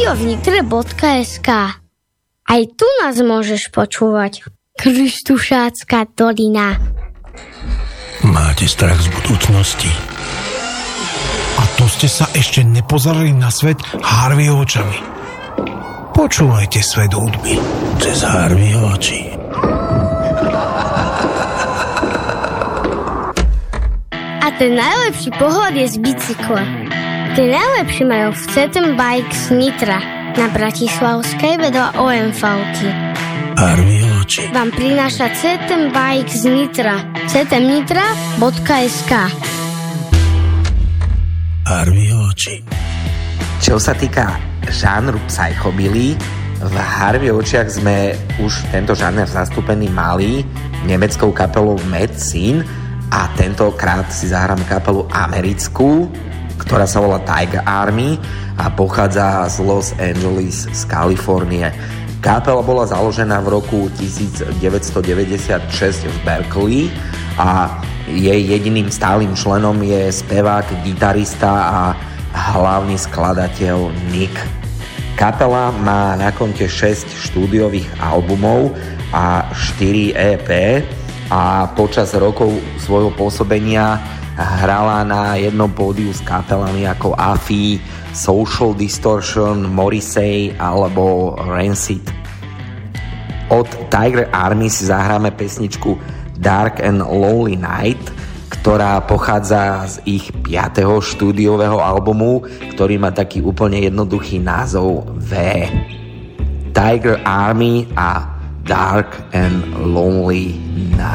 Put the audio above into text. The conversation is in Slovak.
radiovnitre.sk. Aj tu nás môžeš počúvať. Krištušácka dolina. Máte strach z budúcnosti? A to ste sa ešte nepozerali na svet Harveyho očami. Počúvajte svet hudby cez Harveyho oči. A ten najlepší pohľad je z bicykla. Tie najlepší majú v CTM Bikes Nitra na Bratislavskej vedľa OMV-ky. Harveyho oči vám prináša CTM Bikes Nitra. ctmnitra.sk. Harveyho oči. Čo sa týka žánru psychobilly, v Harveyho očiach sme už tento žáner zastúpený mali nemeckou kapelou Mad Scene a tentokrát si zahráme kapelu americkú, ktorá sa volá Tiger Army a pochádza z Los Angeles z Kalifornie. Kapela bola založená v roku 1996 v Berkeley a jej jediným stálym členom je spevák, gitarista a hlavný skladateľ Nick. Kapela má na konte 6 štúdiových albumov a 4 EP a počas rokov svojho pôsobenia hrala na jednom pódiu s kapelami ako Affy, Social Distortion, Morrissey alebo Rancid. Od Tiger Army si zahráme pesničku Dark and Lonely Night, ktorá pochádza z ich 5. štúdiového albumu, ktorý má taký úplne jednoduchý názov V. Tiger Army a Dark and Lonely Night.